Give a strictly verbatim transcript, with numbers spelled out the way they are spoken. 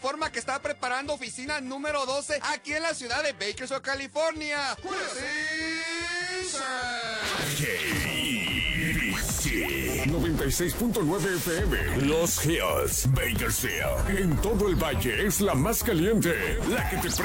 informa que está preparando oficina número doce aquí en la ciudad de Bakersfield, California. noventa y seis punto nueve F M. Los Hills, Bakersfield. En todo el valle es la más caliente, la que te